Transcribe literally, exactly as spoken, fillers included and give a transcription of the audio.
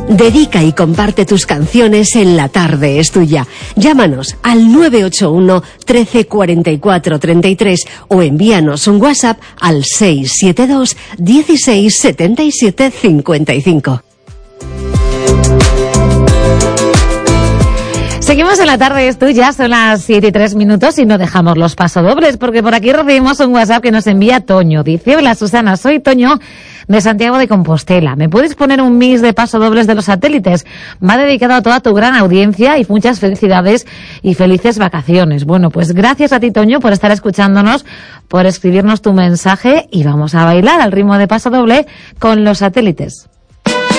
Dedica y comparte tus canciones en La Tarde es Tuya. Llámanos al nueve ocho uno, trece, cuarenta y cuatro, treinta y tres o envíanos un WhatsApp al seis siete dos, dieciséis, setenta y siete, cincuenta y cinco. Seguimos en La Tarde es Tuya, son las siete y tres minutos y no dejamos los pasodobles porque por aquí recibimos un WhatsApp que nos envía Toño. Dice: hola Susana, soy Toño de Santiago de Compostela. ¿Me puedes poner un mix de pasodobles de Los Satélites? Va dedicado a toda tu gran audiencia y muchas felicidades y felices vacaciones. Bueno, pues gracias a ti, Toño, por estar escuchándonos, por escribirnos tu mensaje y vamos a bailar al ritmo de pasodoble con Los Satélites.